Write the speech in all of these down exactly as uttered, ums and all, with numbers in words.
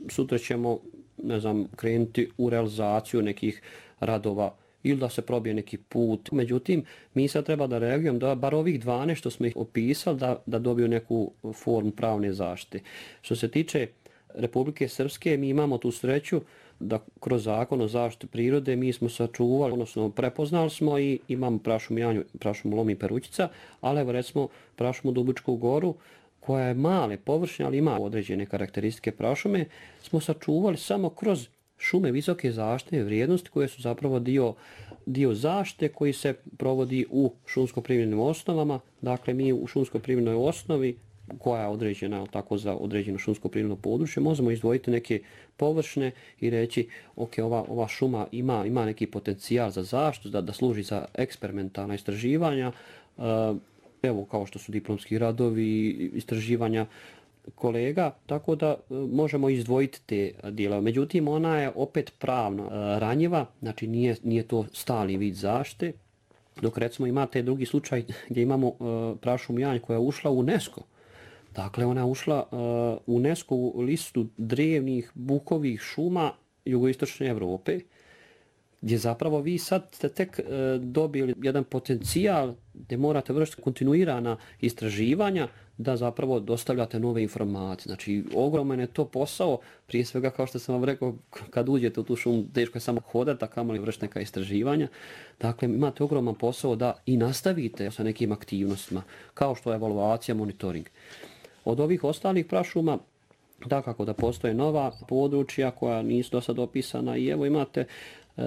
sutra ćemo, ne znam, krenuti u realizaciju nekih radova ili da se probije neki put. Međutim, mi sad treba da reagujemo da bar ovih dvanaest što smo ih opisali da, da dobiju neku formu pravne zaštite. Što se tiče Republike Srpske, mi imamo tu sreću da kroz zakon o zaštiti prirode mi smo sačuvali, odnosno prepoznali smo i imamo prašumu Janju, prašumu Lom i Perućica, ali evo recimo prašumu Dubičku goru, koja je male površine, ali ima određene karakteristike prašume, smo sačuvali samo kroz šume visoke zaštitne vrijednosti koje su zapravo dio, dio zaštite koji se provodi u šumsko-privrednim osnovama. Dakle, mi u šumsko-privrednoj osnovi koja je određena tako za određeno šumsko-privredno područje, možemo izdvojiti neke površine i reći ok, ova, ova šuma ima, ima neki potencijal za zaštitu, da, da služi za eksperimentalna istraživanja, evo kao što su diplomski radovi, istraživanja kolega, tako da možemo izdvojiti te dijelove. Međutim, ona je opet pravno ranjiva, znači nije, nije to stalni vid zaštite, dok recimo imate drugi slučaj gdje imamo uh, prašumu Janj koja je ušla u UNESCO. Dakle, ona je ušla uh, u UNESCO u listu drevnih bukovih šuma jugoistočne Evrope, gdje zapravo vi sad ste tek uh, dobili jedan potencijal gdje morate vršiti kontinuirana istraživanja da zapravo dostavljate nove informacije. Znači, ogroman je to posao, prije svega kao što sam vam rekao, kad uđete u tu šumu, teško je samo hodati, a kamoli vršiti neka istraživanja. Dakle, imate ogroman posao da i nastavite sa nekim aktivnostima, kao što je evaluacija, monitoring. Od ovih ostalih prašuma, dakako da postoje nova područja koja nisu do sad opisana i evo imate e,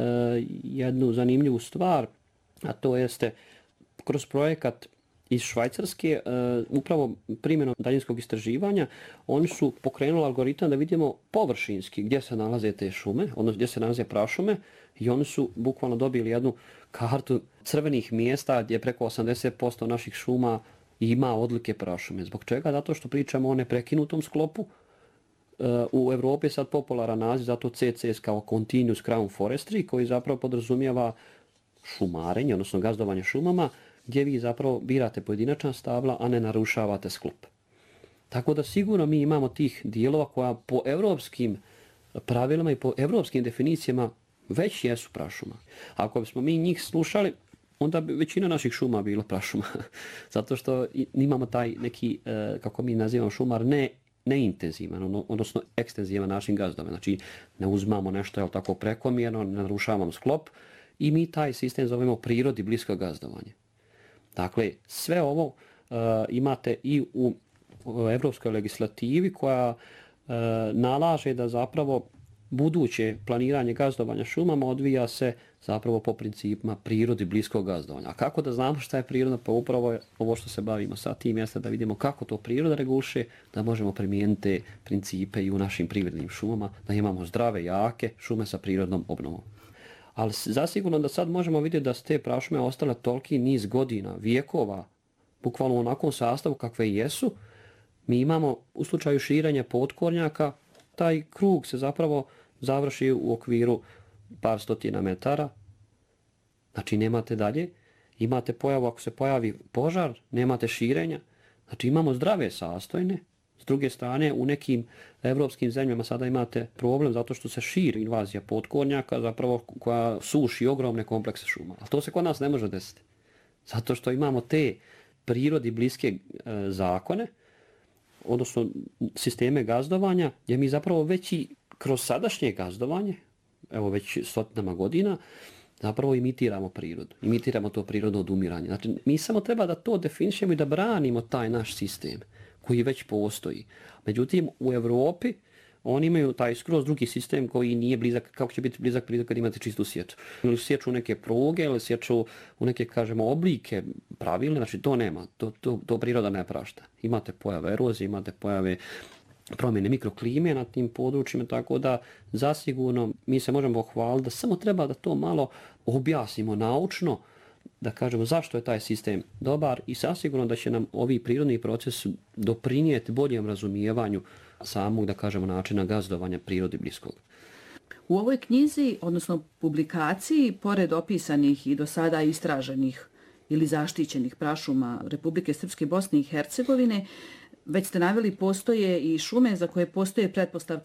jednu zanimljivu stvar, a to jeste kroz projekat iz Švajcarske, uh, upravo primjenom daljinskog istraživanja, oni su pokrenuli algoritam da vidimo površinski gdje se nalaze te šume, odnosno gdje se nalaze prašume, i oni su bukvalno dobili jednu kartu crvenih mjesta gdje preko osamdeset posto naših šuma ima odlike prašume. Zbog čega? Zato što pričamo o neprekinutom sklopu. Uh, u Evropi je sad popularan naziv, zato C C S kao Continuous Crown Forestry, koji zapravo podrazumijeva šumarenje, odnosno gazdovanje šumama, gdje vi zapravo birate pojedinačna stabla, a ne narušavate sklop. Tako da sigurno mi imamo tih dijelova koja po evropskim pravilima i po evropskim definicijama već jesu prašuma. Ako bismo mi njih slušali, onda bi većina naših šuma bila prašuma. Zato što imamo taj neki, kako mi nazivamo šumar, ne, neintenzivan, odnosno ekstenzivan način gazdovanja. Znači ne uzmamo nešto jel, tako prekomjerno, ne narušavamo sklop i mi taj sistem zovemo prirodi blisko gazdovanje. Dakle, sve ovo uh, imate i u, u evropskoj legislativi koja uh, nalaže da zapravo buduće planiranje gazdovanja šumama odvija se zapravo po principima prirodi bliskog gazdovanja. A kako da znamo šta je priroda? Pa upravo je ovo što se bavimo sa tim jeste da vidimo kako to priroda reguliše, da možemo primijeniti principe i u našim privrednim šumama, da imamo zdrave, jake šume sa prirodnom obnovom. Ali zasigurno da sad možemo vidjeti da su te prašume ostale toliki niz godina, vijekova, bukvalno u onakvom sastavu kakve jesu. Mi imamo u slučaju širenja potkornjaka, taj krug se zapravo završi u okviru par stotina metara. Znači nemate dalje, imate pojavu, ako se pojavi požar, nemate širenja. Znači imamo zdrave sastojne. S druge strane, u nekim evropskim zemljama sada imate problem zato što se širi invazija potkornjaka, zapravo koja suši ogromne komplekse šuma. Ali to se kod nas ne može desiti. Zato što imamo te prirodi bliske e, zakone, odnosno sisteme gazdovanja, gdje mi zapravo već i kroz sadašnje gazdovanje, evo već stotinama godina, zapravo imitiramo prirodu. Imitiramo to prirodno odumiranje. Znači, mi samo treba da to definišemo i da branimo taj naš sistem koji već postoji. Međutim, u Evropi oni imaju taj skroz drugi sistem koji nije blizak, kako će biti blizak prirodi kad imate čistu sječu. Ili sječu neke pruge, ili sječu u neke, kažemo, oblike pravilne, znači to nema, to, to, to priroda ne prašta. Imate pojave erozije, imate pojave promjene mikroklime na tim područjima, tako da zasigurno mi se možemo pohvaliti da samo treba da to malo objasnimo naučno, da kažemo zašto je taj sistem dobar i sasigurno da će nam ovi prirodni procesi doprinijeti boljem razumijevanju samog, da kažemo, načina gazdovanja prirodi bliskog. U ovoj knjizi, odnosno publikaciji, pored opisanih i do sada istraženih ili zaštićenih prašuma Republike Srpske, Bosne i Hercegovine, već ste naveli postoje i šume za koje postoje pretpostavke